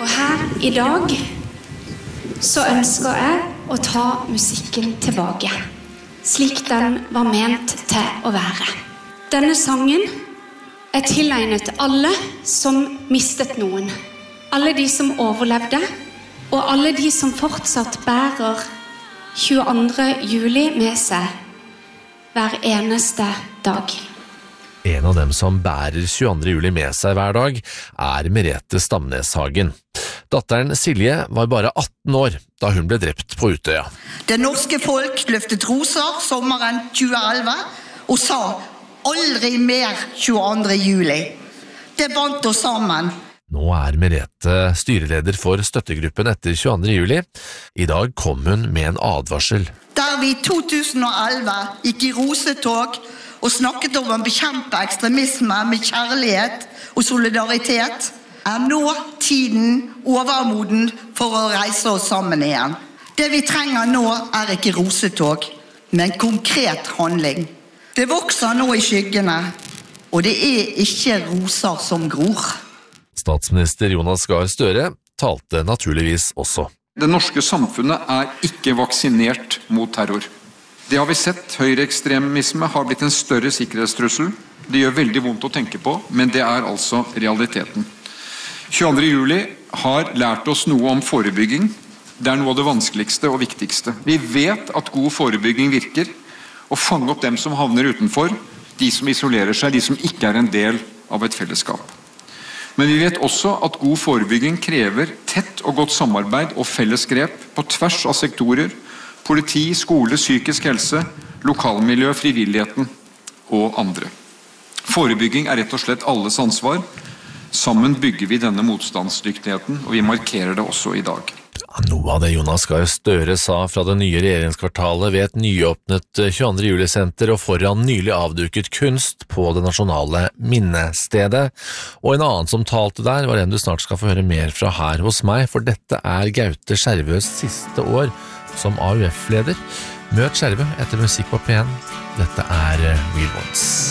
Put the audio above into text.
Og her I dag så ønsker jeg å ta musikken tilbake, slik den var ment til å være. Denne sangen tilegnet alle som mistet noen, alle de som overlevde, og alle de som fortsatt bærer 22. juli med seg hver eneste dag. En av dem som bærer 22. juli med seg hver dag Merete Stamneshagen. Datteren Silje var bare 18 år da hun ble drept på Utøya. Det norske folk løftet roser sommeren 2011 og sa aldri mer 22. juli. Det bandt oss sammen. Nå Merete styreleder for støttegruppen etter 22. juli. I dag kom hun med en advarsel. Der vi I 2011 gikk I rosetog og snakket om å bekjempe ekstremisme med kjærlighet og solidaritet, nå tiden overmoden for å reise oss sammen igjen. Det vi trenger nå ikke rosetog, men konkret handling. Det vokser nå I skyggene, og det ikke roser som gror. Statsminister Jonas Gahr Støre talte naturligvis også. Det norske samfunnet ikke vaksinert mot terror. Det har vi sett. Høyreekstremisme har blitt en større sikkerhetstrussel. Det gjør veldig vondt å tenke på, men det altså realiteten. 22. juli har lært oss noe om forebygging. Det noe av det vanskeligste og viktigste. Vi vet at god forebygging virker, å fange opp dem som havner utenfor, de som isolerer seg, de som ikke en del av et fellesskap. Men vi vet også at god forebygging krever tett og godt samarbeid og felles grep på tvers av sektorer, politi, skole, psykisk helse, lokalmiljø, frivilligheten og andre. Forebygging rett og slett alles ansvar. Sammen bygger vi denne motstandsdyktigheten, og vi markerer det også I dag. Noe av det Jonas Gahr Støre sa fra det nye regjeringskvartalet ved et nyåpnet 22. juli-senter og foran nylig avduket kunst på det nasjonale minnestedet. Og en annen som talte der var en du snart skal få høre mer fra her hos meg, for dette Gaute Skjervøs siste år som AUF-leder. Møt Skjervø etter musikk på P1. Dette Real Ones.